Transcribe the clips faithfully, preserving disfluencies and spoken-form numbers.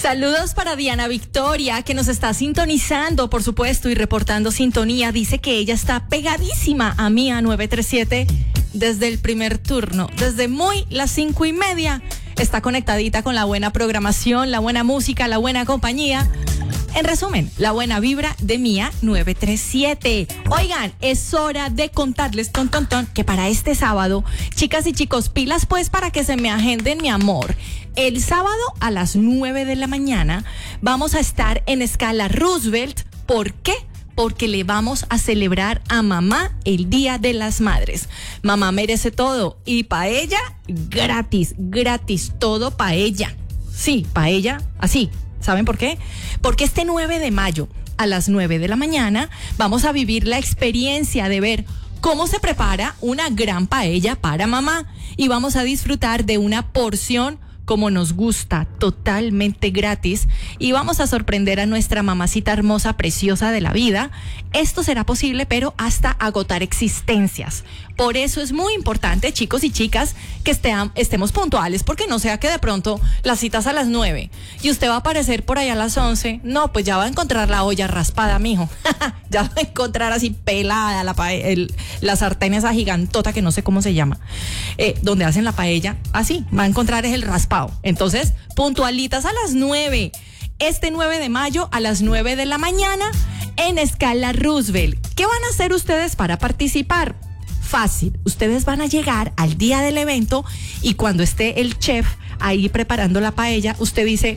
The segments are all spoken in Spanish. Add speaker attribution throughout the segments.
Speaker 1: Saludos para Diana Victoria, que nos está sintonizando, por supuesto, y reportando sintonía. Dice que ella está pegadísima a Mía nueve tres siete desde el primer turno, desde muy las cinco y media. Está conectadita con la buena programación, la buena música, la buena compañía. En resumen, la buena vibra de Mía nueve tres siete. Oigan, es hora de contarles, ton, ton, ton, que para este sábado, chicas y chicos, pilas pues para que se me agenden, mi amor. El sábado a las nueve de la mañana vamos a estar en Escala Roosevelt. ¿Por qué? Porque le vamos a celebrar a mamá el Día de las Madres. Mamá merece todo y pa' ella, gratis, gratis, todo pa' ella. Sí, pa' ella, así. ¿Saben por qué? Porque este nueve de mayo a las nueve de la mañana vamos a vivir la experiencia de ver cómo se prepara una gran paella para mamá y vamos a disfrutar de una porción como nos gusta, totalmente gratis, y vamos a sorprender a nuestra mamacita hermosa, preciosa de la vida. Esto será posible, pero hasta agotar existencias. Por eso es muy importante, chicos y chicas, que estem- estemos puntuales, porque no sea que de pronto las citas a las nueve y usted va a aparecer por allá a las once. No, pues ya va a encontrar la olla raspada, mijo. Ya va a encontrar así pelada la, pae- el, la sartén esa gigantota que no sé cómo se llama, eh, donde hacen la paella. Así, va a encontrar es el raspado. Entonces, puntualitas a las nueve. Este nueve de mayo a las nueve de la mañana en Escala Roosevelt. ¿Qué van a hacer ustedes para participar? Fácil, ustedes van a llegar al día del evento y cuando esté el chef ahí preparando la paella, usted dice: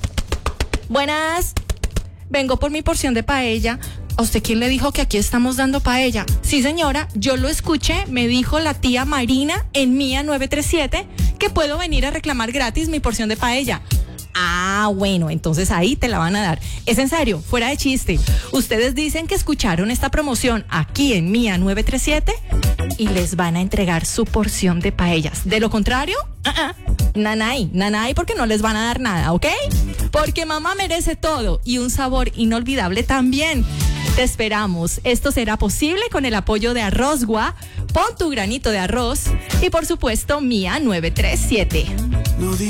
Speaker 1: buenas, vengo por mi porción de paella. ¿A usted quién le dijo que aquí estamos dando paella? Sí, señora, yo lo escuché, me dijo la tía Marina en Mía nueve tres siete que puedo venir a reclamar gratis mi porción de paella. Ah, bueno, entonces ahí te la van a dar. Es en serio, fuera de chiste. Ustedes dicen que escucharon esta promoción aquí en Mía nueve tres siete y les van a entregar su porción de paellas. De lo contrario, uh-uh, nanay, nanay, porque no les van a dar nada, ¿ok? Porque mamá merece todo y un sabor inolvidable también. Te esperamos. Esto será posible con el apoyo de Arrozgua. Pon tu granito de arroz y por supuesto Mía nueve tres siete.